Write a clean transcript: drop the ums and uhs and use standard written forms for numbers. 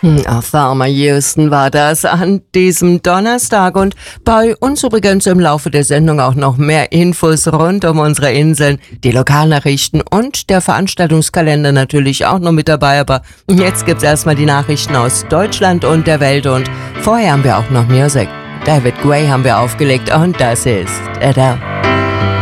Farmer Houston war das an diesem Donnerstag und bei uns übrigens im Laufe der Sendung auch noch mehr Infos rund um unsere Inseln, die Lokalnachrichten und der Veranstaltungskalender natürlich auch noch mit dabei, aber jetzt gibt's erstmal die Nachrichten aus Deutschland und der Welt und vorher haben wir auch noch Musik. David Gray haben wir aufgelegt und das ist Adele.